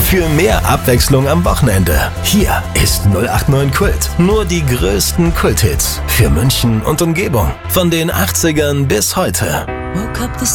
Für mehr Abwechslung am Wochenende. Hier ist 089 Kult. Nur die größten Kulthits für München und Umgebung. Von den 80ern bis heute. Woke up this